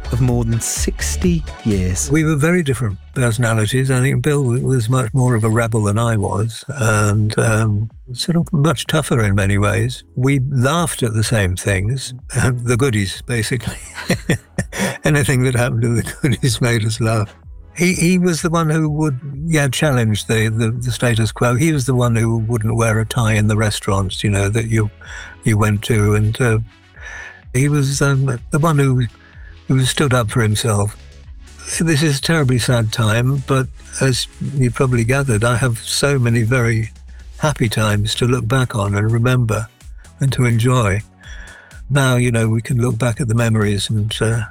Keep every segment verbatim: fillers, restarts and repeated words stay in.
of more than sixty years. We were very different personalities. I think Bill was much more of a rebel than I was, and um, sort of much tougher in many ways. We laughed at the same things, uh, the goodies, basically. Anything that happened to the goodies made us laugh. He he was the one who would, yeah, challenge the, the, the status quo. He was the one who wouldn't wear a tie in the restaurants, you know, that you you went to, and uh, he was um, the one who who stood up for himself. This is a terribly sad time, but as you probably gathered, I have so many very happy times to look back on and remember and to enjoy. Now, you know, we can look back at the memories and uh,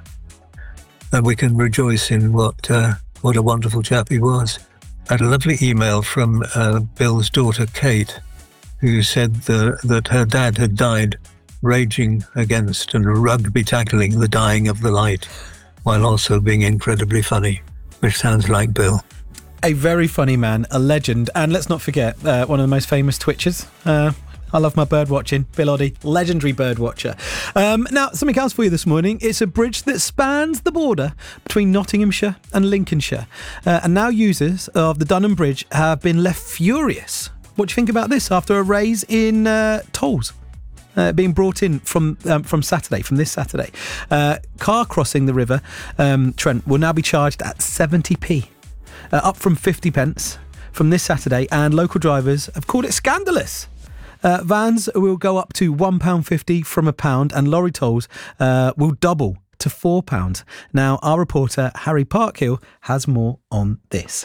and we can rejoice in what uh, what a wonderful chap he was. I had a lovely email from uh, Bill's daughter, Kate, who said the, that her dad had died raging against and rugby tackling the dying of the light, while also being incredibly funny, which sounds like Bill. A very funny man, a legend, and let's not forget uh, one of the most famous Twitchers. Uh, I love my bird watching. Bill Oddie, legendary bird watcher. Um, now, something else for you this morning. It's a bridge that spans the border between Nottinghamshire and Lincolnshire. Uh, and now users of the Dunham Bridge have been left furious. What do you think about this after a raise in uh, tolls? Uh, being brought in from um, from Saturday, from this Saturday. Uh, car crossing the river um, Trent will now be charged at seventy p, uh, up from fifty pence from this Saturday, and local drivers have called it scandalous. Uh, vans will go up to one pound fifty from a pound, and lorry tolls uh, will double to four pounds. Now, our reporter Harry Parkhill has more on this.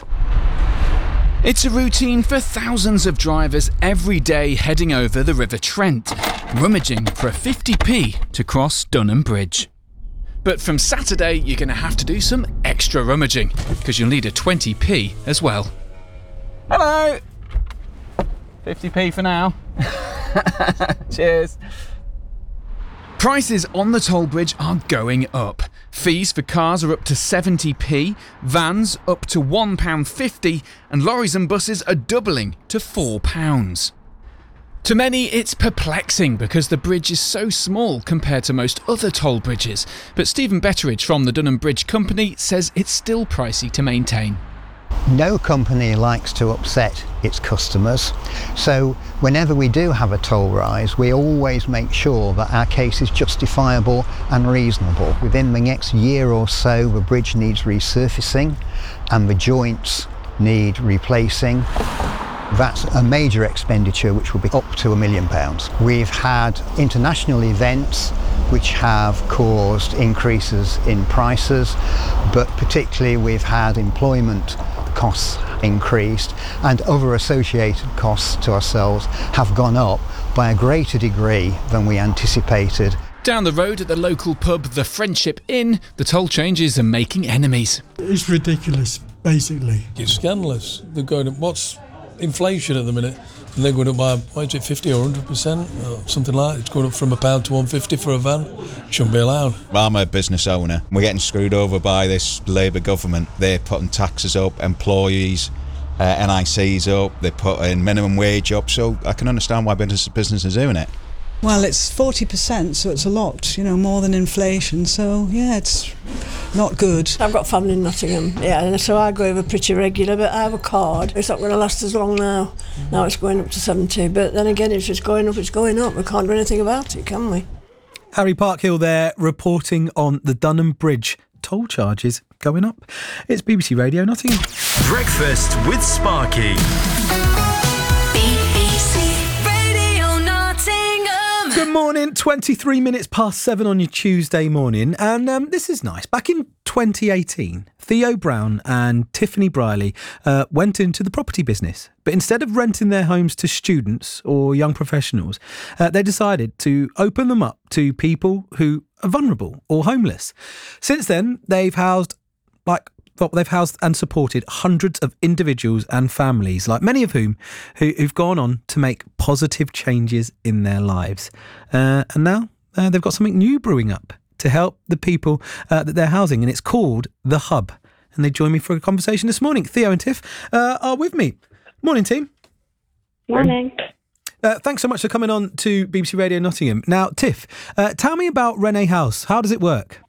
It's a routine for thousands of drivers every day heading over the River Trent, rummaging for a fifty p to cross Dunham Bridge. But from Saturday, you're going to have to do some extra rummaging, because you'll need a twenty p as well. Hello! fifty p for now. Cheers. Prices on the toll bridge are going up. Fees for cars are up to seventy p, vans up to one pound fifty, and lorries and buses are doubling to four pounds. To many, it's perplexing because the bridge is so small compared to most other toll bridges, but Stephen Betteridge from the Dunham Bridge Company says it's still pricey to maintain. No company likes to upset its customers, so whenever we do have a toll rise, we always make sure that our case is justifiable and reasonable. Within the next year or so, the bridge needs resurfacing and the joints need replacing. That's a major expenditure which will be up to a million pounds. We've had international events which have caused increases in prices, but particularly we've had employment costs increased, and other associated costs to ourselves have gone up by a greater degree than we anticipated. Down the road at the local pub, the Friendship Inn, the toll changes are making enemies. It's ridiculous, basically. It's scandalous. They're going up, what's inflation at the minute? And they're going up by, what is it, fifty or one hundred percent? Or something like that. It's going up from a pound to one fifty for a van. Shouldn't be allowed. I'm a business owner. We're getting screwed over by this Labour government. They're putting taxes up, employees, uh, N I Cs up, they're putting minimum wage up, so I can understand why business, business is doing it. Well, it's forty percent, so it's a lot, you know, more than inflation, so yeah, it's not good. I've got family in Nottingham, yeah, and so I go over pretty regular, but I have a card. It's not going to last as long now. Now it's going up to seventy, but then again, if it's going up, it's going up. We can't do anything about it, can we? Harry Parkhill there, reporting on the Dunham Bridge toll charges going up. It's B B C Radio Nottingham. Breakfast with Sparky. Good morning, twenty-three minutes past seven on your Tuesday morning, and um, this is nice. Back in twenty eighteen, Theo Brown and Tiffany Briley uh, went into the property business, but instead of renting their homes to students or young professionals, uh, they decided to open them up to people who are vulnerable or homeless. Since then, they've housed like Well, they've housed and supported hundreds of individuals and families, like many of whom who, who've gone on to make positive changes in their lives. Uh, and now uh, they've got something new brewing up to help the people uh, that they're housing, and it's called The Hub. And they join me for a conversation this morning. Theo and Tiff uh, are with me. Morning, team. Morning. Uh, thanks so much for coming on to B B C Radio Nottingham. Now, Tiff, uh, tell me about Renee House. How does it work?